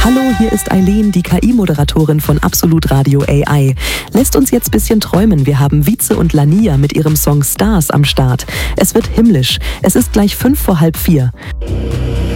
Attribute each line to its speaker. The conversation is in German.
Speaker 1: Hallo, hier ist Eileen, die KI-Moderatorin von Absolut Radio AI. Lässt uns jetzt bisschen träumen. Wir haben Vize und Lania mit ihrem Song Stars am Start. Es wird himmlisch. Es ist gleich 3:05.